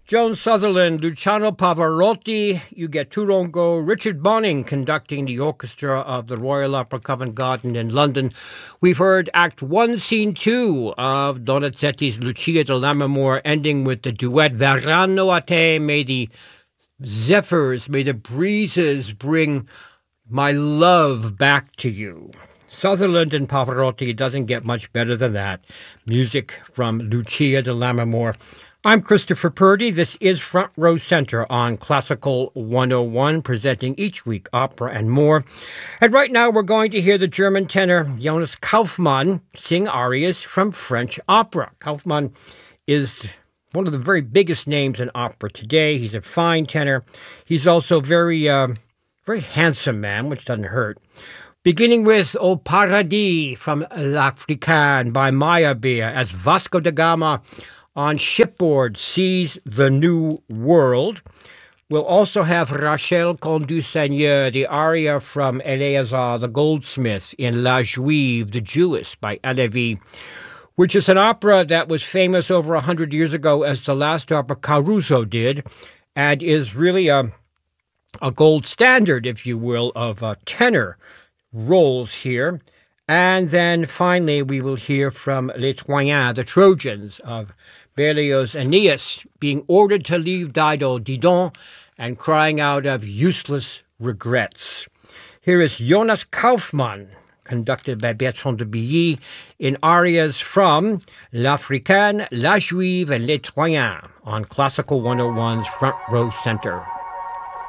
Joan Sutherland, Luciano Pavarotti, you get Turongo, Richard Bonning conducting the orchestra of the Royal Opera Covent Garden in London. We've heard Act 1, Scene 2 of Donizetti's Lucia di Lammermoor, ending with the duet Verranno a te. May the zephyrs, may the breezes bring my love back to you. Sutherland and Pavarotti, doesn't get much better than that. Music from Lucia di Lammermoor. I'm Christopher Purdy. This is Front Row Center on Classical 101, presenting each week opera and more. And right now we're going to hear the German tenor Jonas Kaufmann sing arias from French opera. Kaufmann is one of the very biggest names in opera today. He's a fine tenor. He's also very handsome man, which doesn't hurt. Beginning with Au Paradis from L'Africaine by Meyerbeer as Vasco da Gama on shipboard sees the New World. We'll also have Rachel Conte du Seigneur, the aria from Eleazar the Goldsmith in La Juive, the Jewess by Halévy, which is an opera that was famous over 100 years ago as the last opera Caruso did, and is really a gold standard, if you will, of tenor roles here. And then finally we will hear from Les Troyens, the Trojans of Berlioz' Aeneas, being ordered to leave Didon and crying out of useless regrets. Here is Jonas Kaufmann, conducted by Bertrand de Billy, in arias from L'Africaine, La Juive, and Les Troyens on Classical 101's Front Row Center.